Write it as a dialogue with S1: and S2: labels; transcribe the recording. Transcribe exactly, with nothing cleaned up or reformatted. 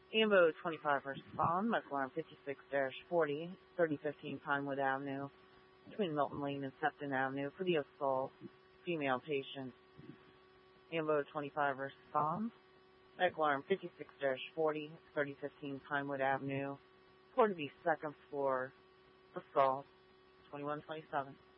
S1: Ambo twenty-five versus Fawn, McLaren fifty-six forty, thirty fifteen Pinewood Avenue, between Milton Lane and Sefton Avenue for the assault, female patient. Ambo twenty-five versus Fawn, McLaren fifty-six forty, thirty fifteen Pinewood Avenue, Porter B second floor, assault, twenty-one twenty-seven.